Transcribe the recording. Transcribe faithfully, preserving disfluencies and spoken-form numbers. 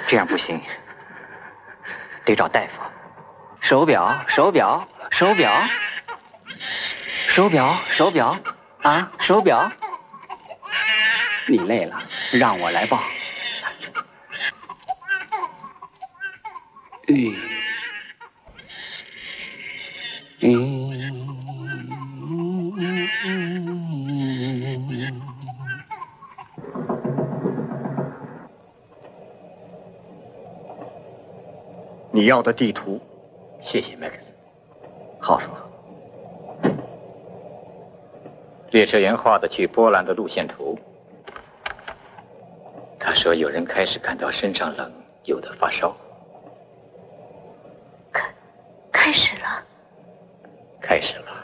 这样不行，得找大夫。手表，手表，手表，手表，手表，啊，手表。你累了，让我来抱。嗯嗯。 你要的地图， 谢谢 Max。 好说。 列车员画的去波兰的路线图。他说有人开始感到身上冷，有的发烧。 开开始了。 开始了。